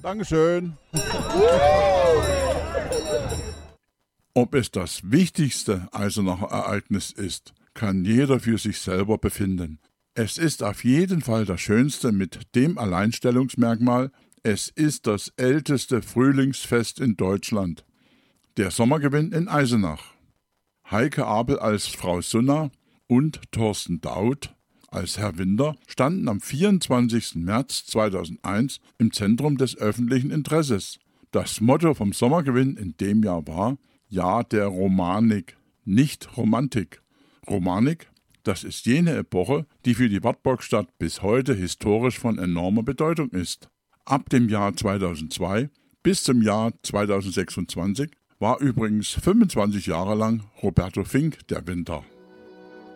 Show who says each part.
Speaker 1: Dankeschön.
Speaker 2: Ob es das wichtigste Eisenacher Ereignis ist, kann jeder für sich selber befinden. Es ist auf jeden Fall das Schönste mit dem Alleinstellungsmerkmal, es ist das älteste Frühlingsfest in Deutschland. Der Sommergewinn in Eisenach. Heike Abel als Frau Sunna und Thorsten Daud als Herr Winter standen am 24. März 2001 im Zentrum des öffentlichen Interesses. Das Motto vom Sommergewinn in dem Jahr war Jahr der Romanik, nicht Romantik. Romanik, das ist jene Epoche, die für die Wartburgstadt bis heute historisch von enormer Bedeutung ist. Ab dem Jahr 2002 bis zum Jahr 2026 war übrigens 25 Jahre lang Roberto Fink der Winter.